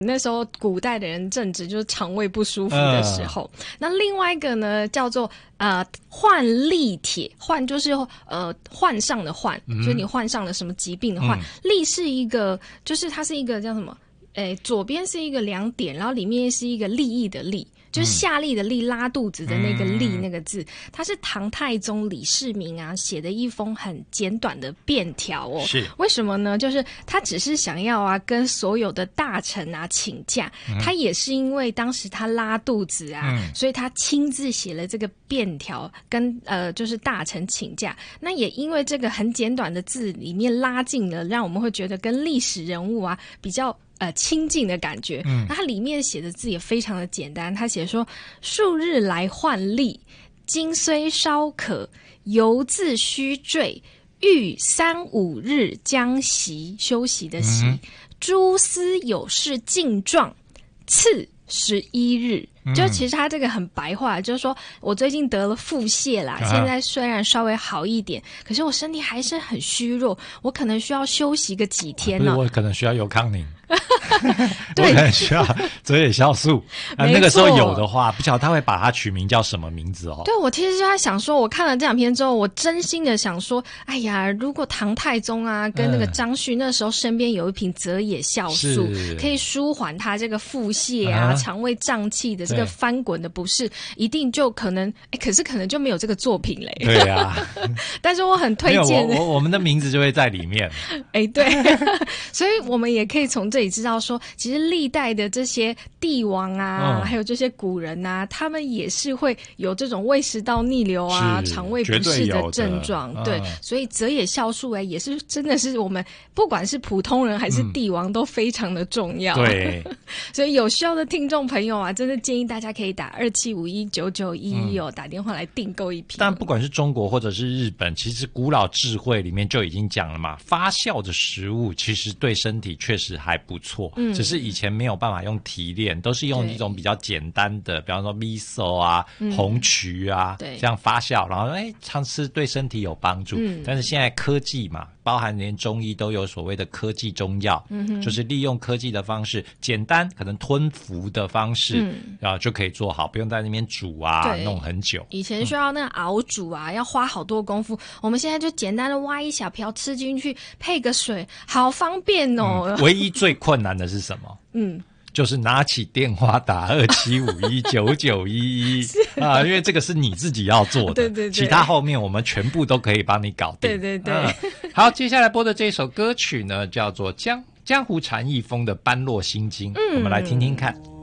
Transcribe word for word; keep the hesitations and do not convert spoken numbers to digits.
那时候古代的人正值就是肠胃不舒服的时候。呃、那另外一个呢，叫做呃患痢帖，患就是呃患上的患，嗯、就是你患上了什么疾病的患。痢、嗯、是一个，就是它是一个叫什么？诶，左边是一个两点，然后里面是一个利益的利。就是下痢的痢，拉肚子的那个痢那个字，它是唐太宗李世民啊写的一封很简短的便条哦。 是为什么呢？就是他只是想要啊跟所有的大臣啊请假，嗯、他也是因为当时他拉肚子啊，嗯、所以他亲自写了这个便条，跟呃就是大臣请假。那也因为这个很简短的字里面拉近了，让我们会觉得跟历史人物啊比较。呃，亲近的感觉。嗯，那它里面写的字也非常的简单。他写说：数日来患痢，今虽稍可，犹自须坠。欲三五日将息，休息的息。嗯、诸司有事尽状，次十一日。就其实他这个很白话，就是说我最近得了腹泻啦，啊、现在虽然稍微好一点，可是我身体还是很虚弱，我可能需要休息个几天呢、 哦。我可能需要尤康宁。对，我可能需要泽野酵素、啊、那个时候有的话，不晓得他会把它取名叫什么名字哦。 对，我其实就在想说，我看了这两篇之后，我真心的想说，哎呀，如果唐太宗啊跟那个张旭、嗯、那时候身边有一瓶泽野酵素，可以舒缓他这个腹泻啊、啊肠胃胀气的这个翻滚的不适，一定就可能，哎，可是可能就没有这个作品嘞。 对啊， 但是我很推荐， 我我我们的名字就会在里面。 哎，对，所以我们也可以从这里知道说，其实历代的这些帝王啊、嗯、还有这些古人啊，他们也是会有这种胃食道逆流啊、肠胃不适的症状。对、嗯，所以泽野酵素哎，也是真的是我们不管是普通人还是帝王、嗯、都非常的重要。 对， 所以有需要的听众朋友啊，真的建议大家可以打二七五一九九一一哦，打电话来订购一瓶。 但不管是中国或者是日本，其实古老智慧里面就已经讲了嘛，发酵的食物其实对身体确实还不错。嗯，只是以前没有办法用提炼，都是用一种比较简单的，比方说 miso 啊、嗯、红曲啊，对，这样发酵，然后哎，常吃对身体有帮助。嗯，但是现在科技嘛，包含连中医都有所谓的科技中药，嗯，就是利用科技的方式，简单可能吞服的方式，嗯，然后就可以做好，不用在那边煮啊，弄很久。 以前需要那个熬煮啊，嗯、要花好多功夫，我们现在就简单的挖一小瓢吃进去，配个水，好方便哦。 嗯、唯一最困难的是什么？嗯。就是拿起电话打二七五一九九一一啊，因为这个是你自己要做的， 对对对， 其他后面我们全部都可以帮你搞定。 对对对、 嗯。好，接下来播的这首歌曲呢，叫做江江湖禅意风的《般若心经》，嗯，我们来听听看。